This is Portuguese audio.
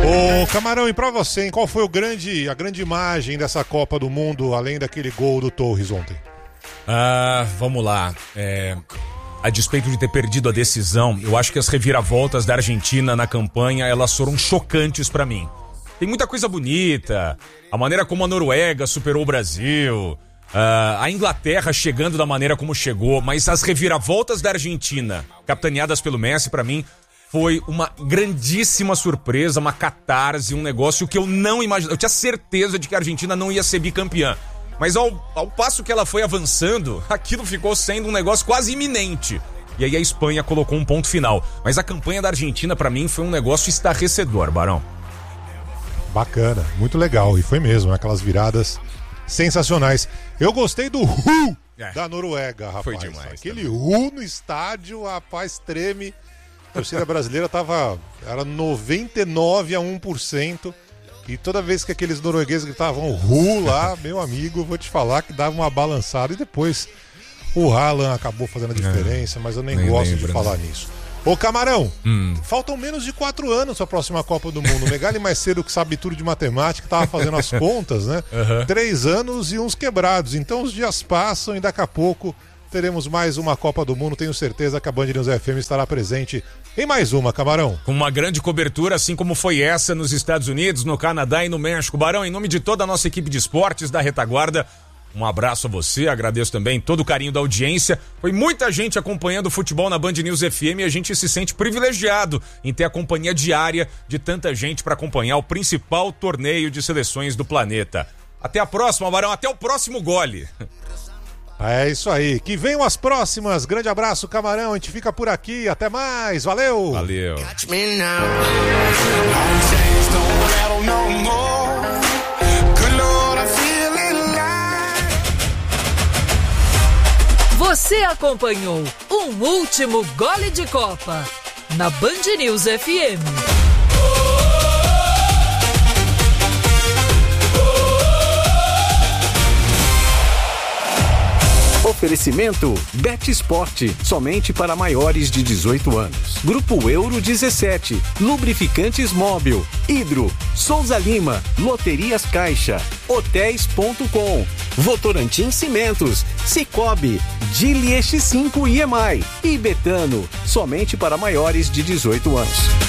Ô Camarão, e pra você, hein, qual foi a grande imagem dessa Copa do Mundo, além daquele gol do Torres ontem? Vamos lá. A despeito de ter perdido a decisão, eu acho que as reviravoltas da Argentina na campanha, elas foram chocantes pra mim. Tem muita coisa bonita, a maneira como a Noruega superou o Brasil, a Inglaterra chegando da maneira como chegou, mas as reviravoltas da Argentina, capitaneadas pelo Messi, pra mim, foi uma grandíssima surpresa, uma catarse, um negócio que eu não imaginava. Eu tinha certeza de que a Argentina não ia ser bicampeã. Mas ao passo que ela foi avançando, aquilo ficou sendo um negócio quase iminente. E aí a Espanha colocou um ponto final. Mas a campanha da Argentina, pra mim, foi um negócio estarrecedor, Barão. Bacana, muito legal. E foi mesmo, aquelas viradas sensacionais. Eu gostei do da Noruega, rapaz. Foi demais. Aquele no estádio, rapaz, treme. A torcida brasileira era 99% e toda vez que aqueles noruegueses gritavam lá, meu amigo, eu vou te falar que dava uma balançada. E depois o Haaland acabou fazendo a diferença, mas eu nem gosto de falar nisso. Ô Camarão, faltam menos de 4 anos para a próxima Copa do Mundo. O Megali mais cedo, que sabe tudo de matemática, tava fazendo as contas, né? 3 anos e uns quebrados. Então os dias passam e daqui a pouco teremos mais uma Copa do Mundo. Tenho certeza que a Band News FM estará presente em mais uma, Camarão. Com uma grande cobertura, assim como foi essa nos Estados Unidos, no Canadá e no México. Barão, em nome de toda a nossa equipe de esportes da Retaguarda, um abraço a você, agradeço também todo o carinho da audiência. Foi muita gente acompanhando o futebol na Band News FM e a gente se sente privilegiado em ter a companhia diária de tanta gente para acompanhar o principal torneio de seleções do planeta. Até a próxima, Barão, até o próximo gole. É isso aí, que venham as próximas. Grande abraço, Camarão, a gente fica por aqui, até mais, valeu! Valeu! Você acompanhou um último gole de Copa na Band News FM. Oferecimento Bet Sport, somente para maiores de 18 anos. Grupo Euro 17, Lubrificantes Móbil, Hidro, Souza Lima, Loterias Caixa, Hotéis.com, Votorantim Cimentos, Cicobi, Gili X5 e EMAI e Betano, somente para maiores de 18 anos.